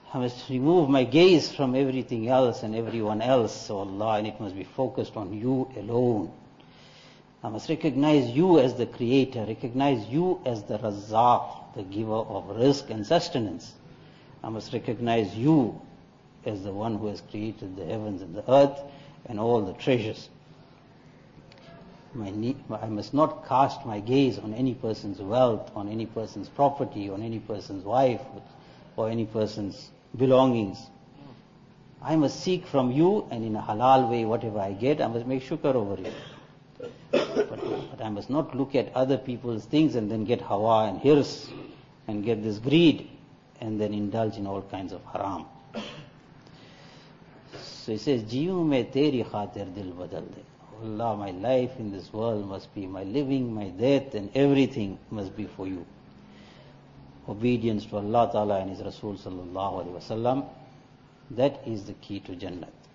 I must remove my gaze from everything else and everyone else, O Allah, and it must be focused on you alone. I must recognize you as the creator, recognize you as the Razzaq, the giver of rizq and sustenance. I must recognize you as the one who has created the heavens and the earth and all the treasures. I must not cast my gaze on any person's wealth, on any person's property, on any person's wife, or any person's belongings. I must seek from you, and in a halal way, whatever I get, I must make shukr over it. But I must not look at other people's things and then get hawa and hirs and get this greed and then indulge in all kinds of haram. So he says, Jeev mein teri khatir dil badal de. Allah, my life in this world must be, my living, my death, and everything must be for you. Obedience to Allah Ta'ala and His Rasul Sallallahu Alaihi Wasallam, that is the key to Jannat.